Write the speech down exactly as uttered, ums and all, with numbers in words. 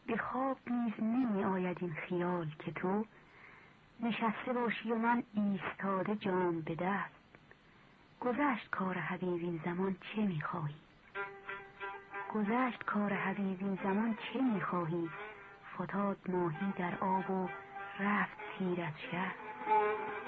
به خواب نیز نمی آید این خیال که تو نشسته باشی و من ایستاده جام به دست. گذشت کار حبیب این زمان چه می خواهی؟ گذشت کار حبیب این زمان چه می خواهی؟ فتاد ماهی در آب و رفت سیر از شهر.